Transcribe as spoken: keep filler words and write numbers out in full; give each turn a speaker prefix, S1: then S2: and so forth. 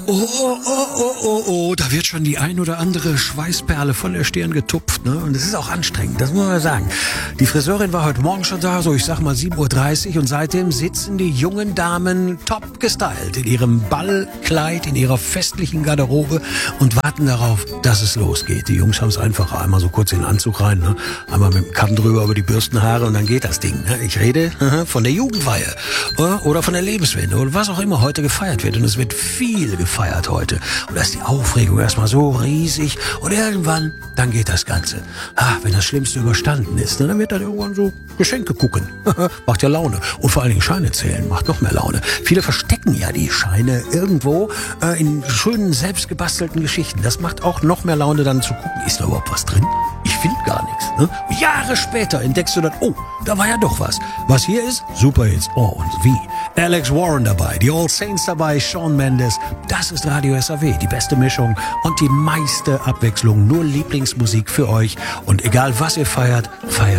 S1: Oh, oh, oh, oh, oh, oh, da wird schon die ein oder andere Schweißperle von der Stirn getupft, ne? Und es ist auch anstrengend, das muss man sagen. Die Friseurin war heute Morgen schon da, so ich sag mal sieben Uhr dreißig, und seitdem sitzen die jungen Damen top gestylt in ihrem Ballkleid, in ihrer festlichen Garderobe und warten darauf, dass es losgeht. Die Jungs haben es einfach einmal so kurz in den Anzug rein, ne? Einmal mit dem Kamm drüber über die Bürstenhaare und dann geht das Ding, ne? Ich rede von der Jugendweihe oder von der Lebenswende oder was auch immer heute gefeiert wird, und es wird viel gefeiert. Feiert heute. Und da ist die Aufregung erstmal so riesig und irgendwann, dann geht das Ganze. Ah, wenn das Schlimmste überstanden ist, dann wird dann irgendwann so Geschenke gucken. Macht ja Laune. Und vor allen Dingen Scheine zählen, macht noch mehr Laune. Viele verstecken ja die Scheine irgendwo äh, in schönen, selbstgebastelten Geschichten. Das macht auch noch mehr Laune, dann zu gucken, ist da überhaupt was drin? Ich finde gar nichts. Ne? Jahre später entdeckst du dann, oh, da war ja doch was. Was hier ist? Superhits. Oh, und wie? Alex Warren dabei, die All Saints dabei, Shawn Mendes. Das ist Radio S A W, die beste Mischung und die meiste Abwechslung. Nur Lieblingsmusik für euch. Und egal was ihr feiert, feiert